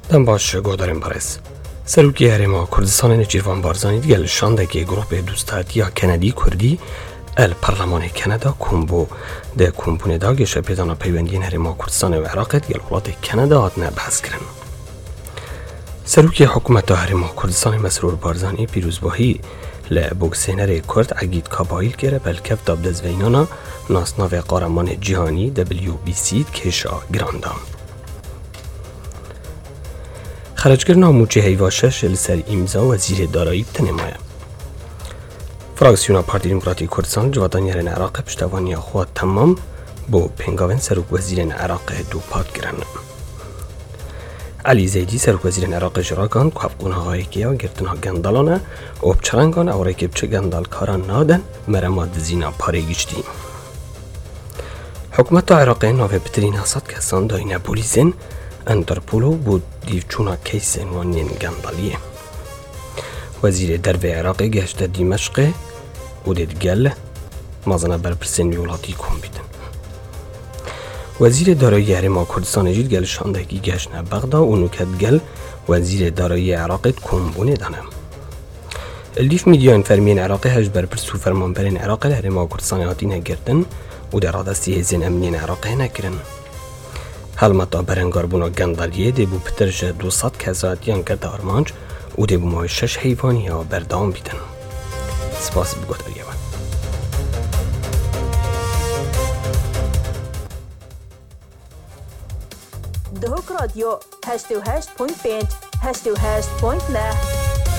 دم باش گودارم پرس سروکی هرما کردستان نجیروان بارزانی دیگه شاندگی گروه دوستاتی یا کندی کردی الپارلمان کانادا کومبو ده کومبونه داگش پیدانا پیوندین هرما کردستان و عراق دیگه ولات کانادا آدنه بحث کرن. سروکی حکومت هرما کردستان مسرور بارزانی پیروزباهی لبوکسینر کرد عگید کابایل کره بلکف داب دزوینانا ناسناو قهرمان جهانی WBC کشا گراندام. خرجکردن موچه هیواشش لسر امضا وزیر دارایی بتنمایه. فراکسیون پارتی دموکراتی کردستان جوادان یارن عراق پشتوانی خود تمام با پنگاون سروک وزیر عراق دو پاد گرن. علی زیدی سروک وزیر عراق جراگان که افغانها هایکیا گرتنها گندالانه و بچرنگان او رکب چه گندال کاران نادن مرماد زینا پاره گشتی. حکومت عراق نوه بترین حساد کسان داینه پولیسین انترپولو بود دیوچونا کیس انوانین گندالیه. وزیر درو عراقی گشت دمشق و دیدگل مازنه برپرسین ولاتی کن بیدن. وزیر دارایی هرما کردستان جید گل شاندگی گشت بغدا و نکت گل وزیر دارایی عراقی کنبونه دانه. الدیف میدیان فرمین عراقی هج برپرسو فرمانبرین عراقی هرما کردستان هاتی نگردن و در رادستی هزین امنین عراقی نکرن. حالمتا برنگار بونا گندالیه دی بو پترج 200 کزادیان کرده آرمانج و دی بو ماه 6 حیوانی ها بردام بیدن. سپاس بگوتاریه من. دهوک رادیو 88.5 88.9